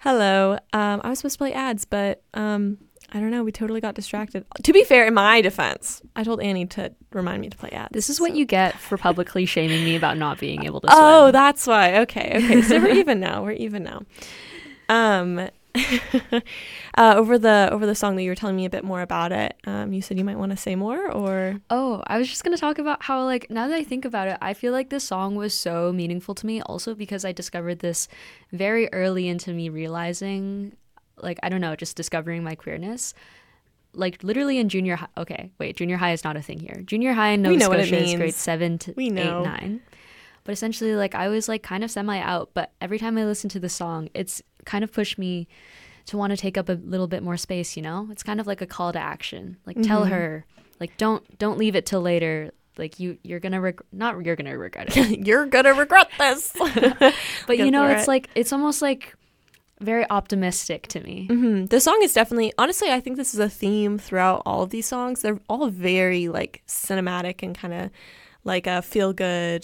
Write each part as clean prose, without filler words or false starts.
Hello. I was supposed to play ads, but I don't know. We totally got distracted. To be fair, in my defense, I told Annie to remind me to play ads. This is what you get for publicly shaming me about not being able to swim. Oh, that's why. Okay. So we're even now. Over the song that you were telling me a bit more about it, you said you might want to say more, or Oh, I was just going to talk about how, like, now that I think about it, I feel like this song was so meaningful to me also because I discovered this very early into me realizing, like, I don't know, just discovering my queerness. Like, literally in junior high. Okay, wait, junior high is not a thing here. Junior high in We Nova know what it Scotia is means. grade 7 to We 8, know. 9. But essentially, like, I was, like, kind of semi-out, but every time I listen to the song, it's kind of pushed me to want to take up a little bit more space, you know? It's kind of like a call to action. Like, tell her, like, don't leave it till later. Like, you're gonna not you're gonna regret it. you're gonna regret this. But Go you know, for it's it. like, it's almost like very optimistic to me. The song is definitely, honestly, I think this is a theme throughout all of these songs. They're all very like cinematic and kind of like a feel good,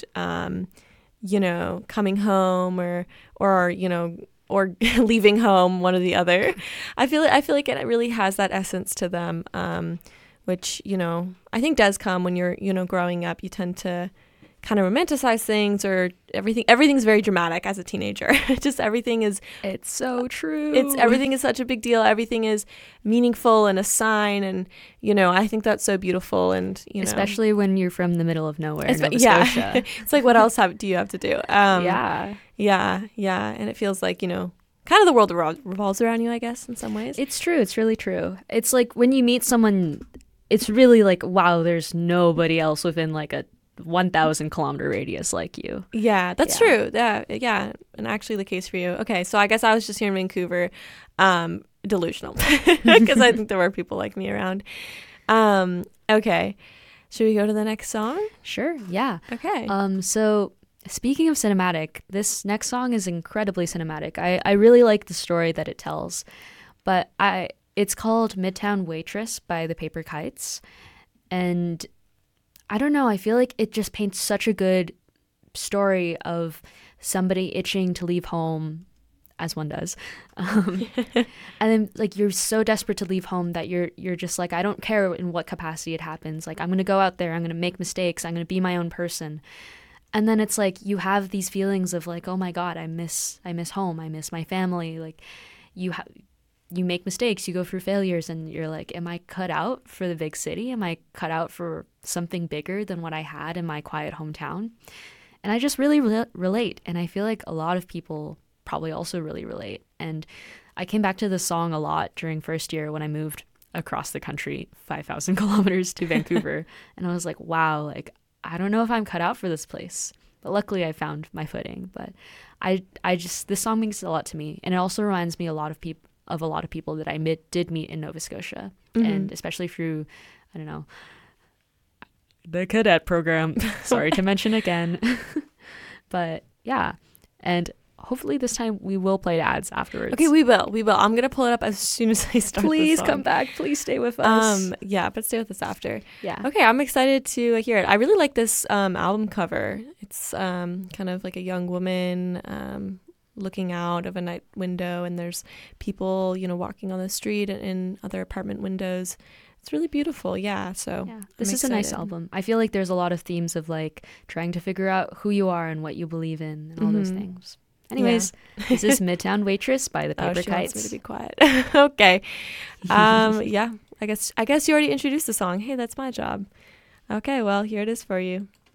coming home or or leaving home, one or the other. I feel like it really has that essence to them, which I think does come when you're growing up. You tend to kind of romanticize things, or everything's very dramatic as a teenager. Just everything is It's so true. everything is such a big deal. Everything is meaningful and a sign, and I think that's so beautiful. And especially when you're from the middle of nowhere, Nova yeah, Scotia. it's like, what else do you have to do? Yeah. Yeah, and it feels like kind of the world revolves around you, I guess, in some ways. It's true. It's really true. It's like when you meet someone, it's really like, wow, there's nobody else within like a 1,000 kilometer radius like you. Yeah, that's true. Yeah, and actually the case for you. Okay, so I guess I was just here in Vancouver, delusional, because I think there were people like me around. Okay, should we go to the next song? Sure. Yeah. Okay. So speaking of cinematic, this next song is incredibly cinematic. I really like the story that it tells, but it's called Midtown Waitress by the Paper Kites, and I don't know, I feel like it just paints such a good story of somebody itching to leave home, as one does. And then like you're so desperate to leave home that you're just like, I don't care in what capacity it happens. Like, I'm going to go out there, I'm going to make mistakes, I'm going to be my own person. And then it's like you have these feelings of like, oh my God, I miss home, I miss my family. Like you make mistakes, you go through failures, and you're like, am I cut out for the big city? Am I cut out for something bigger than what I had in my quiet hometown? And I just really relate. And I feel like a lot of people probably also really relate. And I came back to this song a lot during first year when I moved across the country, 5,000 kilometers to Vancouver. And I was like, wow, like, I don't know if I'm cut out for this place. But luckily I found my footing. But I just, this song means a lot to me. And it also reminds me a lot of people that I did meet in Nova Scotia, and especially through, I don't know, the cadet program. Sorry to mention again. But yeah, and hopefully this time we will play ads afterwards. Okay, we will. I'm gonna pull it up as soon as I start. Please the song. come back. Please stay with us. Yeah, but stay with us after. Yeah. Okay, I'm excited to hear it. I really like this album cover. It's kind of like a young woman looking out of a night window, and there's people walking on the street and in other apartment windows. It's really beautiful. Yeah, so yeah, this is a nice album. I feel like there's a lot of themes of like trying to figure out who you are and what you believe in and all those things. Anyways, This is Midtown Waitress by the Paper she Kites. wants me to be quiet. Okay. Yeah, I guess you already introduced the song. Hey, that's my job. Okay, well, here it is for you.